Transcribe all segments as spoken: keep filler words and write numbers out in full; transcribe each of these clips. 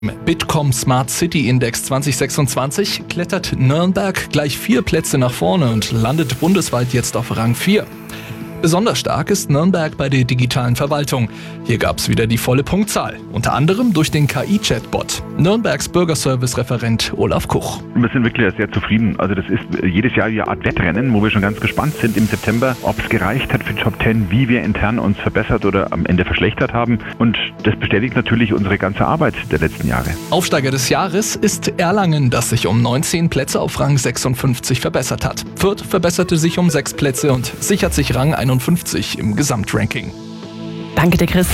Im Bitkom Smart City Index zwanzig sechsundzwanzig klettert Nürnberg gleich vier Plätze nach vorne und landet bundesweit jetzt auf Rang vier. Besonders stark ist Nürnberg bei der digitalen Verwaltung. Hier gab es wieder die volle Punktzahl, unter anderem durch den K I-Chatbot. Nürnbergs Bürgerservice-Referent Olaf Kuch. Wir sind wirklich sehr zufrieden. Also das ist jedes Jahr eine Art Wettrennen, wo wir schon ganz gespannt sind im September, ob es gereicht hat für die Top zehn, wie wir intern uns verbessert oder am Ende verschlechtert haben. Und das bestätigt natürlich unsere ganze Arbeit der letzten Jahre. Aufsteiger des Jahres ist Erlangen, das sich um neunzehn Plätze auf Rang sechsundfünfzig verbessert hat. Fürth verbesserte sich um sechs Plätze und sichert sich Rang einundfünfzig im Gesamtranking. Danke dir, Chris.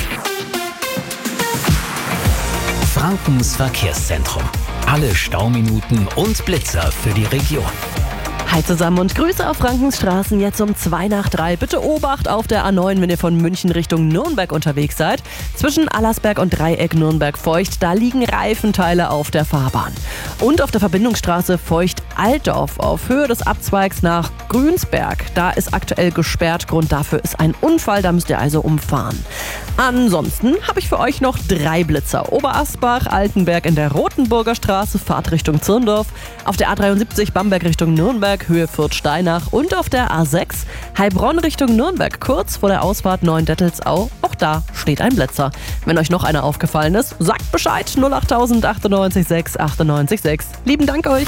Frankens Verkehrszentrum. Alle Stauminuten und Blitzer für die Region. Hi zusammen und Grüße auf Frankens Straßen jetzt um zwei nach drei. Bitte Obacht auf der A neun, wenn ihr von München Richtung Nürnberg unterwegs seid. Zwischen Allersberg und Dreieck Nürnberg-Feucht, da liegen Reifenteile auf der Fahrbahn. Und auf der Verbindungsstraße Feucht-Altdorf auf Höhe des Abzweigs nach Grünsberg. Da ist aktuell gesperrt. Grund dafür ist ein Unfall, da müsst ihr also umfahren. Ansonsten habe ich für euch noch drei Blitzer. Oberasbach, Altenberg in der Rotenburger Straße, Fahrt Richtung Zirndorf. Auf der A dreiundsiebzig Bamberg Richtung Nürnberg, Höhe Fürth-Steinach. Und auf der A sechs Heilbronn Richtung Nürnberg, kurz vor der Ausfahrt Neuendettelsau. Auch da steht ein Blitzer. Wenn euch noch einer aufgefallen ist, sagt Bescheid. null acht null acht neun sechs acht neun sechs. Lieben Dank euch.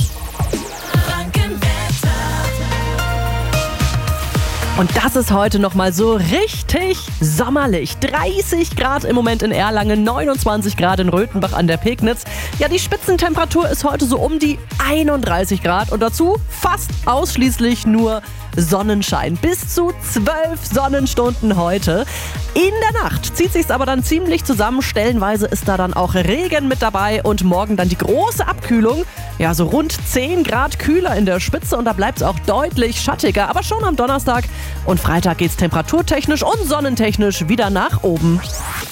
Und das ist heute nochmal so richtig sommerlich. dreißig Grad im Moment in Erlangen, neunundzwanzig Grad in Röthenbach an der Pegnitz. Ja, die Spitzentemperatur ist heute so um die einunddreißig Grad und dazu fast ausschließlich nur Sonnenschein. Bis zu zwölf Sonnenstunden heute. In der Nacht zieht sich's aber dann ziemlich zusammen. Stellenweise ist da dann auch Regen mit dabei und morgen dann die große Abkühlung. Ja, so rund zehn Grad kühler in der Spitze und da bleibt's auch deutlich schattiger. Aber schon am Donnerstag und Freitag geht's temperaturtechnisch und sonnentechnisch wieder nach oben.